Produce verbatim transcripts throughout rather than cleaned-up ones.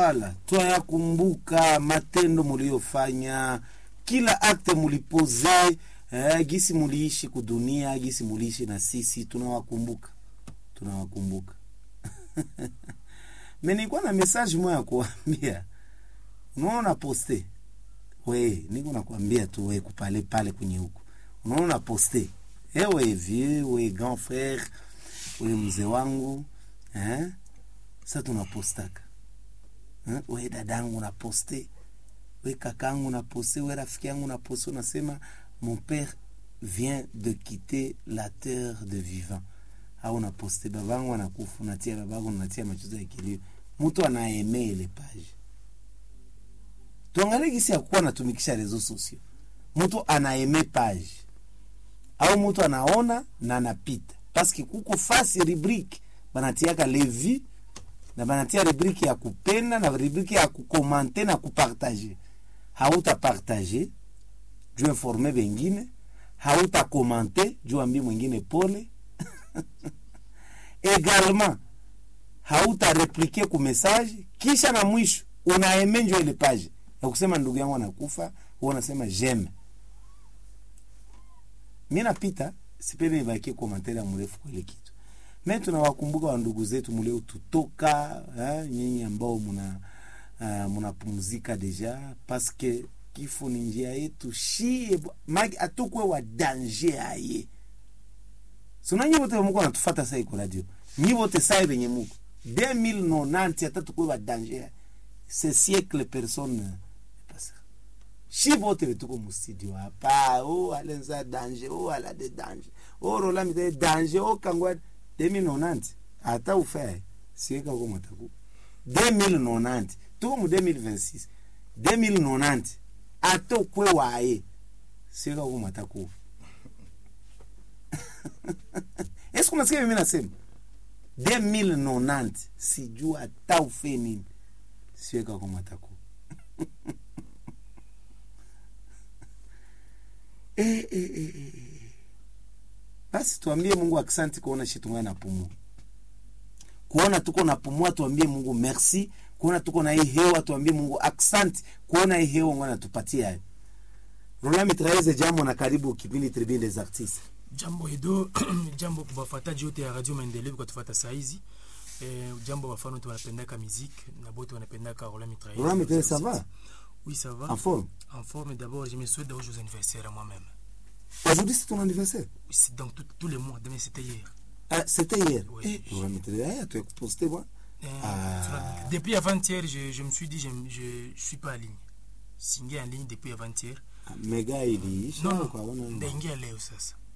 Voilà, tunayakumbuka matendo mliofanya, kila akte mlipoze, eh, gisi muliishi kudunia, gisi muliishi na sisi, tunawakumbuka. Tunawakumbuka. Mais niko na message moja kuambia. Unaona poste. We, niko nakwambia tu we kupale pale kwenye huko. Unaona poste. Ewe vieux, we grand frère, we mzee wangu, eh? Sasa tunapostaka. Eh? We dadangu na poste. We kakangu na poste, we rafiki yangu na poste, unasema mon père vient de quitter la terre de vivant. Au na poste babangu anakufa, unatia babangu, unatia machozi ya kilio. Mtu anaeme ile page. Tuangalie gisi ya kuwa natumikisha rezo sosio. Mtu anaeme page. Au mtu anaona na anapita. Paski kuko fasi rubrique banatiaka levi na banatia rubrique ya kupenda na rubrique ya kukomante na kupartager. Hauta partager juu informe bengine, hauta komante juu ambi mwingine pole. Également hauta repliquer ku message kisha na mwisho unaeme njo ile page ya kusema ndugu yangu anakufa, wewe unasema j'aime. Mimi napita sipendi nibaki commentaire mrefu kwa ile kitu. Mimi tunawakumbuka wa ndugu zetu mleo tutoka, eh, nyinyi ambao mna uh, mnapumzika deja parce que kifo ni njia yetu shie magi atukwe wa danger aye. Sina nyi wote mko natufuata sasa iko radio. Nyi wote sasa benye mko deux mille quatre-vingt-dix atatukwe wa danger. Ce siècle personne passe. Si vote tuko mu studio hapa, oh alenza danger, oh ala de danger. Oh rola mi de danger, oh kangwa deux mille quatre-vingt-dix. Ata ufaye. Sieka kwa mataku. deux mille quatre-vingt-dix. Tuko mu deux mille vingt-six. deux mille quatre-vingt-dix. Ato kwe wae. Sieka kwa mataku. Est-ce qu'on a sikia mimi nasema? deux mille quatre-vingt-dix. Sijua ata ufaye nini. Sieka kwa mataku. Eh, eh, eh, eh. Basi tuambie Mungu asante kuona shitu ngana pumua. Kuona tuko na pumua tuambie Mungu merci. Kuona tuko na hii hewa tuambie Mungu asante. Kuona hii hewa ngana tupatia. Rolami Traeze jambo na karibu kipindi Tribune des Artistes. Jambo Edo, jambo kubafataji yote ya Radio Maendeleo kwa tufata saizi. Eh, jambo bafano tu wanapendaka musique na bote wanapendaka Rolami Traeze. Rolami Traeze ça va? Oui, ça va. En forme? En forme, d'abord, je me souhaite d'avoir joyeux anniversaire à moi-même. Aujourd'hui, c'est ton anniversaire? Oui, c'est donc tout, tous les mois. Demain, c'était hier. Ah, c'était hier? Oui. Eh, Rolami Traeze, tu as posté, moi? Euh, ah. Depuis avant-hier, je, je me suis dit, je ne je, je suis pas en ligne. Signé en ligne depuis avant-hier. Ah, Mega, il dit... Non, non, Dengue à Léo, ça.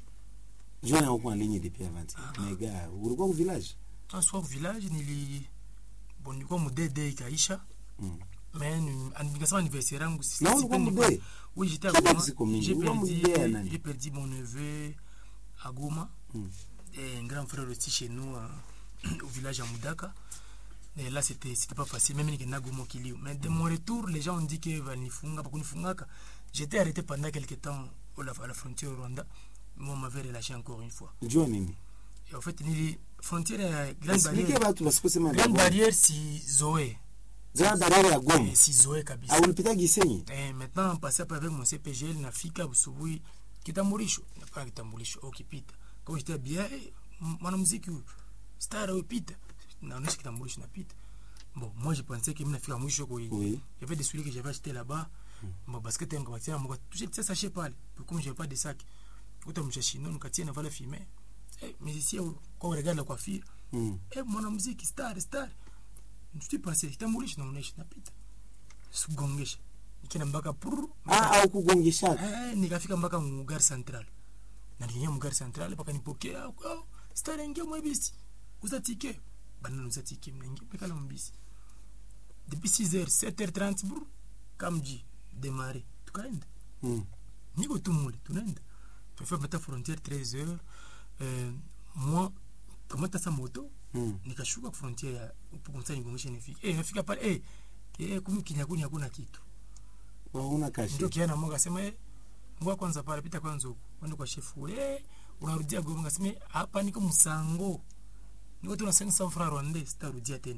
Je n'ai aucun en ligne depuis avant-hier. Ah. Mega, vous êtes au village? Un soir au village, il y a... Bon, il y a un dédé qui a Isha. Mais anniversaire anniversaire non pas oui j'étais à Goma, j'ai perdu j'ai perdu mon neveu à Goma mm. Et un grand frère aussi chez nous euh, au village à Moudaka. Et là c'était c'était pas facile même qu'il y a Goma qui lieu mais de mon retour les gens ont dit que va nifunga pas kunifungaka. J'étais arrêté pendant quelques temps à la, à la frontière au Rwanda. Moi on m'avait relâché encore une fois. Johnny. Et en fait il frontière grande barrière. Expliquez-moi grande barrière si Zoé. Zana barrière ya Goma. Si Zoé kabisa. Ah ulipita Gisenyi. Eh maintenant on passe avec mon C P G L na fika busubuhi kitambulisho. Na pa kitambulisho ukipita. Kwa j'étais bien mwanamuziki star upita. Na on kitambulisho na pita. Bon, moi je pensais que mimi nafika mwisho kwa hiyo. Oui. Il y avait des souliers que j'avais acheté là-bas. Bon parce que t'es encore tiens moi toucher ça sachet pas. Comme j'ai pas de sac. Uta mshashino nikatia na vala filmer. Eh mais ici quand on regarde la coiffure. Eh mwanamuziki star star. Ndio pasi kitambulisho naonesha napita. Sugongesha. Nikina mpaka pur. Ah au kugongesha. Eh nikafika mpaka Mugari Central. Na niingia Mugari Central mpaka nipokea. Oh, star ingia mwebisi. Uza ticket. Bana uza ticket mnaingia mpaka la mbisi. Depuis six heures, sept heures trente bur. Kamji démarrer. Tukaenda. Mm. Niko tumule tunaenda. Tufika mpaka frontière treize heures. Euh moi comment t'as sa moto? Mm. Nikashuka frontier ya upukumsa nigongesha nifika. Eh nafika pale eh eh kumi kinyakunya hakuna kitu. Hauna kashi. Ndio kiana mmoja akasema eh ngoa kwanza pale pita kwanza huko. Kwenda kwa shefu eh unarudia Goma ngasema hapa niko Msango. Niko tunasema San Francisco Rwanda sitarudia tena.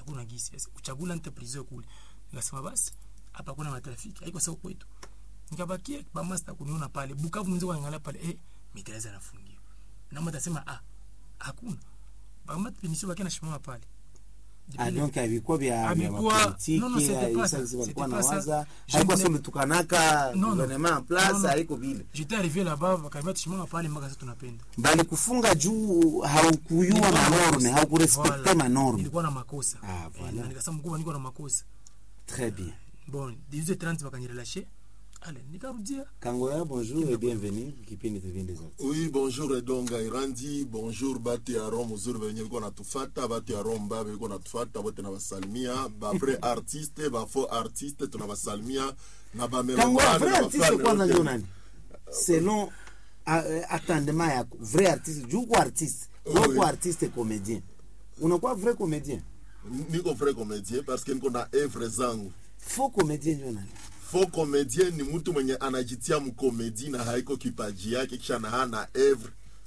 hakuna gisi kuchagula nte prison kule. Nikasema basi hapa kuna matrafiki haiko sawa kwetu. Nikabakia ba master kuniona pale Bukavu, mwenzi wanaangalia pale eh mitrailleuses anafungiwa na mtu atasema ah hakuna ba master permission bakia na shimama pale. Ah, donc havikuwa vya Havikuwa- politiki, non, non, c'était pas ça. sasa walikuwa C'était na pas ça. waza Je haikuwa n'ai- sio tukanaka Non, non. gouvernement en place, Non, non. haiko vile J'étais arrivé là-bas wakaniambia tushimama pale mpaka sasa tunapenda. bali kufunga juu haukuyua Nilikuwa na manorme, makosa. haukurespekte Voilà. manorme. Nilikuwa na makosa. Ah, Eh, voilà. na nikasema mkubwa niko na makosa. Très bien. Bon, dix-huit heures trente wakanirelashe. Ale, nikarudia. Kangoya, bonjour et bienvenue kipindi Tevin des Arts. Oui, bonjour Edonga Irandi, bonjour bati ya Rome uzuri venye liko natufata, bati ya Rome babe liko natufata, wote nawasalimia, ba vrai artiste, ba faux artiste tunawasalimia na ba Kangoya, melomane vrai na ba artiste fan kwanza wote. ndio nani? Selon ah, eh, attendement yako, vrai artiste, juu kwa artiste, Oui. kwa artiste comédien. Unakuwa vrai comédien. Niko vrai comédien parce que niko na œuvre zangu. Faux comédien ndio nani? Faux comédien ni mtu mwenye anajitia mkomedi na haiko kipaji yake kisha na hana œuvre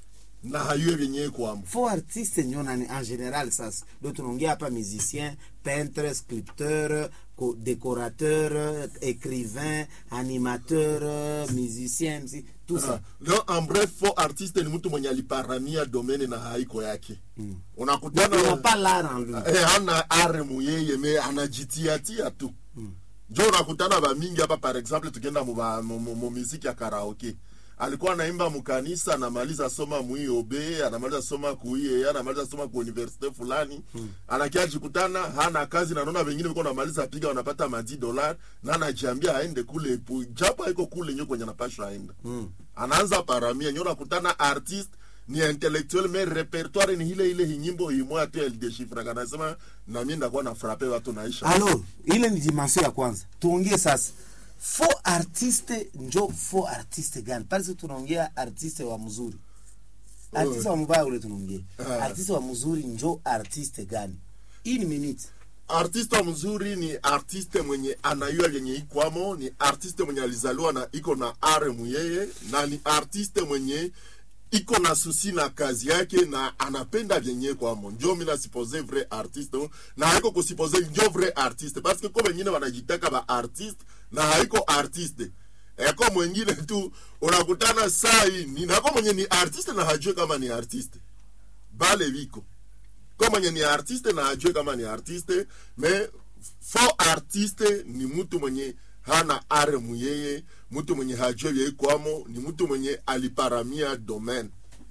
na hayue vyenyewe kwamo. Faux artiste ndio nani en général sasa. Ndio tunaongea hapa musicien, peintre, sculpteur, co- décorateur, écrivain, animateur, musicien, msi- tout ça. Leo en bref faux artiste ni mtu mwenye aliparamia domaine na haiko yake. Mm. Donc, Unakutana il n'a pas l'art en lui. eh, hana are muyeye me anajitiatia tu. Njo unakutana ba mingi hapa par exemple tukienda mu ba- mu- mu mu muziki ya karaoke. Alikuwa anaimba mkanisa, anamaliza soma muiobe, anamaliza soma kuiye, anamaliza soma ku universite fulani. Anakia jikutana hana kazi na naona wengine wako namaliza piga wanapata maji dollars na anajiambia aende kule pu, japo haiko kule nyo kwenye anapaswa aenda. Mm. Anaanza paramia nyo unakutana artist ni intellectuel mais repertoire ni ile ile nyimbo imoya tu elle déchiffre kana sema na mimi ndakuwa na frapper watu naisha. Alors, ile ni dimension ya kwanza. Tuongee sasa. Faux artiste njo faux artiste gani? Pale tunaongea artiste wa mzuri. Artiste wa mbaya ule tunaongea. Ah. Artiste wa mzuri njo artiste gani? Une minute. Artiste mzuri ni artiste mwenye anayua yenye ikwamo, ni artiste mwenye alizaliwa na iko na are muyeye, na ni artiste mwenye iko na susi na kazi yake na anapenda vyenye kwamo. Njo mina suppose vrai artiste na haiko kusipoze njo vrai artiste parce que kwa wengine wanajitaka ba artiste na haiko artiste. Eko mwengine tu unakutana saa hii ni nako mwenye ni artiste na hajue kama ni artiste. Bale viko kama mwenye ni artiste na ajue kama ni artiste, me faux artiste ni mtu mwenye hana are muyeye, mtu mwenye hajue vye kwamo, ni mtu mwenye aliparamia domaine.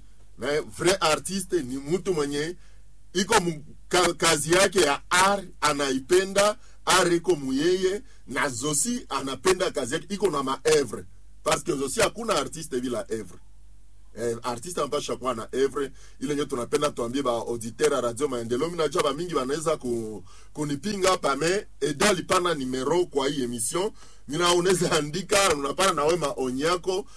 Me vrai artiste ni mtu mwenye iko mu, ka, kazi yake ya art anaipenda, art iko muyeye na zosi anapenda kazi yake, iko na maevre parce que zosi hakuna artiste bila evre. Eh, artiste ampasha kuwa na evre ile nyo tunapenda tuambie ba auditeur radio maendeleo. Mimi najua ba mingi wanaweza ku, kunipinga hapa me eda lipana numero kwa hii emission. Mina unaweza andika unapana na wewe maoni yako